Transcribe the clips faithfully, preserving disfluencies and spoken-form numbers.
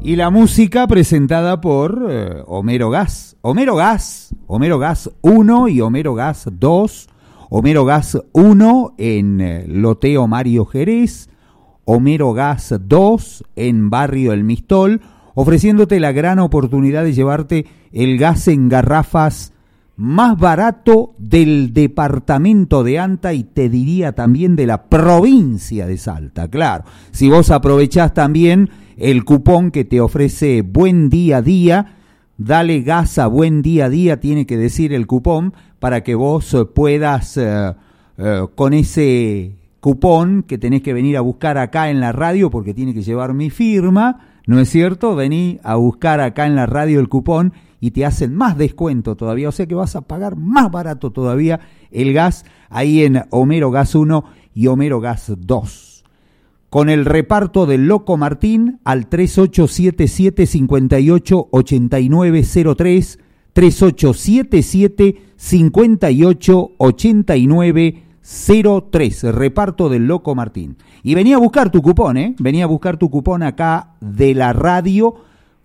Y la música presentada por eh, Homero Gas. Homero Gas, Homero Gas uno y Homero Gas dos. Homero Gas uno en eh, Loteo Mario Jerez. Homero Gas dos en Barrio El Mistol, ofreciéndote la gran oportunidad de llevarte el gas en garrafas más barato del departamento de Anta y te diría también de la provincia de Salta. Claro, si vos aprovechás también el cupón que te ofrece Buen Día Día, dale gas a Buen Día Día, tiene que decir el cupón, para que vos puedas eh, eh, con ese cupón que tenés que venir a buscar acá en la radio, porque tiene que llevar mi firma, ¿no es cierto? Vení a buscar acá en la radio el cupón y te hacen más descuento todavía, o sea que vas a pagar más barato todavía el gas ahí en Homero Gas uno y Homero Gas dos. Con el reparto del Loco Martín al tres ocho siete siete, cinco ocho, ocho nueve cero tres, tres ocho siete siete, cinco ocho, ocho nueve cero tres, reparto del Loco Martín. Y venía a buscar tu cupón, ¿eh? Venía a buscar tu cupón acá de la radio,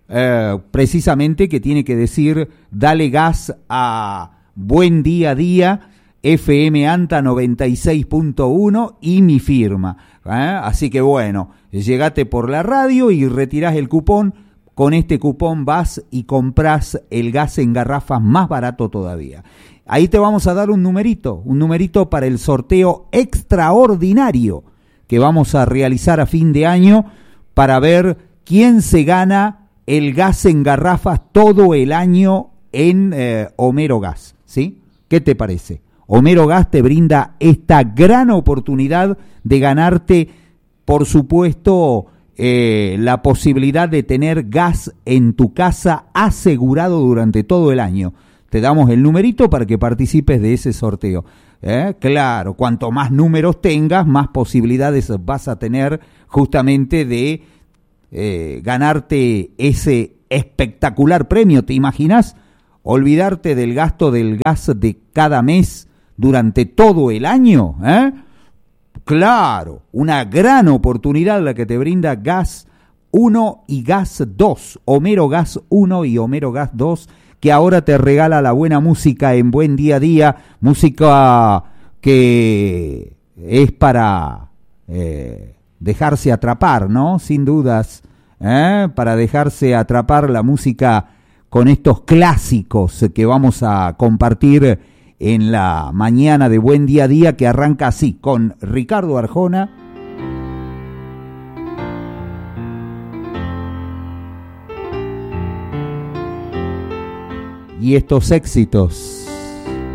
eh, precisamente que tiene que decir dale gas a Buen Día Día, F M Anta noventa y seis punto uno y mi firma. ¿eh? Así que bueno, llegate por la radio y retirás el cupón. Con este cupón vas y comprás el gas en garrafas más barato todavía. Ahí te vamos a dar un numerito, un numerito para el sorteo extraordinario que vamos a realizar a fin de año para ver quién se gana el gas en garrafas todo el año en eh, Homero Gas, ¿sí? ¿Qué te parece? Homero Gas te brinda esta gran oportunidad de ganarte, por supuesto, eh, la posibilidad de tener gas en tu casa asegurado durante todo el año. Te damos el numerito para que participes de ese sorteo. ¿Eh? Claro, cuanto más números tengas, más posibilidades vas a tener justamente de eh, ganarte ese espectacular premio. ¿Te imaginas? Olvidarte del gasto del gas de cada mes durante todo el año. ¿eh? Claro, una gran oportunidad la que te brinda Gas uno y Gas dos. Homero Gas uno y Homero Gas dos, que ahora te regala la buena música en Buen Día Día, música que es para eh, dejarse atrapar, ¿no? Sin dudas, ¿eh? para dejarse atrapar la música con estos clásicos que vamos a compartir en la mañana de Buen Día Día, que arranca así, con Ricardo Arjona. Y estos éxitos